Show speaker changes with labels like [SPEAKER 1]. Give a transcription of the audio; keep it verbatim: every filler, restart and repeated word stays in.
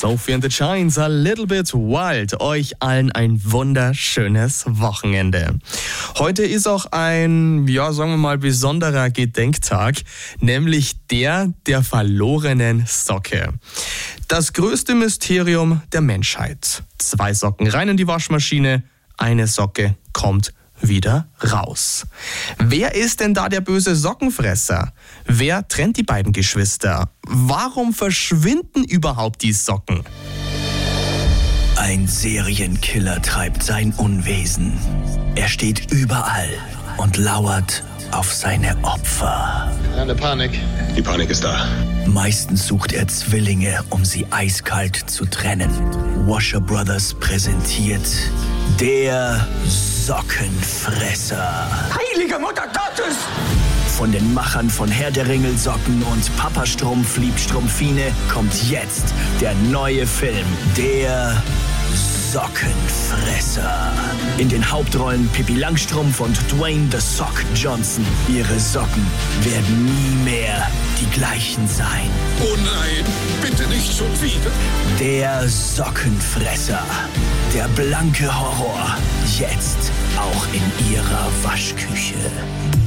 [SPEAKER 1] Sophie and the Giants, A Little Bit Wild. Euch allen ein wunderschönes Wochenende. Heute ist auch ein, ja, sagen wir mal, besonderer Gedenktag, nämlich der der verlorenen Socke. Das größte Mysterium der Menschheit. Zwei Socken rein in die Waschmaschine, eine Socke kommt wieder raus. Wer ist denn da der böse Sockenfresser? Wer trennt die beiden Geschwister? Warum verschwinden überhaupt die Socken?
[SPEAKER 2] Ein Serienkiller treibt sein Unwesen. Er steht überall und lauert auf seine Opfer.
[SPEAKER 3] Eine Panik. Die Panik ist da.
[SPEAKER 2] Meistens sucht er Zwillinge, um sie eiskalt zu trennen. Washer Brothers präsentiert der Sockenfresser.
[SPEAKER 4] Heilige Mutter Gottes!
[SPEAKER 2] Von den Machern von Herr der Ringelsocken und Papa Strumpf liebt Strumpfine kommt jetzt der neue Film, der Sockenfresser. In den Hauptrollen Pippi Langstrumpf und Dwayne The Sock Johnson. Ihre Socken werden nie mehr die gleichen sein.
[SPEAKER 4] Oh nein, bitte nicht schon wieder.
[SPEAKER 2] Der Sockenfresser. Der blanke Horror. Jetzt auch in Ihrer Waschküche.